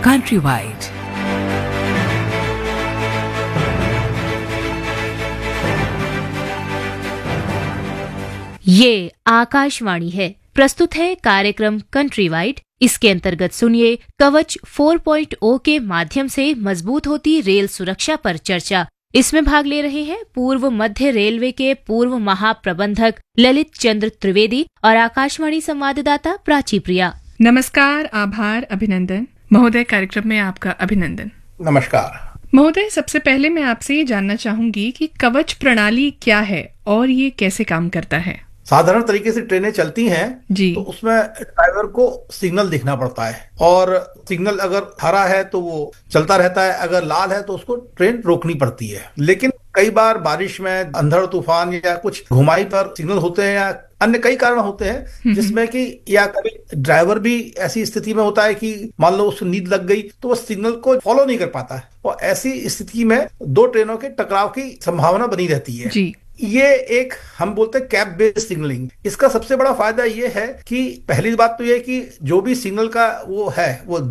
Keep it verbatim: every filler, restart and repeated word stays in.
Countrywide. ये आकाशवाणी है। प्रस्तुत है कार्यक्रम कंट्रीवाइड। इसके अंतर्गत सुनिए कवच चार पॉइंट ज़ीरो के माध्यम से मजबूत होती रेल सुरक्षा पर चर्चा। इसमें भाग ले रहे हैं पूर्व मध्य रेलवे के पूर्व महाप्रबंधक ललित चंद्र त्रिवेदी और आकाशवाणी संवाददाता प्राची प्रिया। नमस्कार, आभार, अभिनंदन। महोदय, कार्यक्रम में आपका अभिनंदन। नमस्कार महोदय, सबसे पहले मैं आपसे ये जानना चाहूंगी कि कवच प्रणाली क्या है और ये कैसे काम करता है। साधारण तरीके से ट्रेनें चलती हैं जी। तो उसमें ड्राइवर को सिग्नल दिखना पड़ता है और सिग्नल अगर हरा है तो वो चलता रहता है, अगर लाल है तो उसको ट्रेन रोकनी पड़ती है। लेकिन कई बार बारिश में, अंधड़ तूफान या कुछ घुमाई पर सिग्नल होते हैं या अन्य कई कारण होते हैं जिसमें कि या कभी ड्राइवर भी ऐसी स्थिति में होता है कि मान लो उसको नींद लग गई तो वो सिग्नल को फॉलो नहीं कर पाता है और ऐसी स्थिति में दो ट्रेनों के टकराव की संभावना बनी रहती है। जी। ये एक हम बोलते हैं कैप बेस्ड सिग्नलिंग। इसका सबसे बड़ा फायदा ये है कि पहली बात तो ये कि जो भी सिग्नल का वो है वो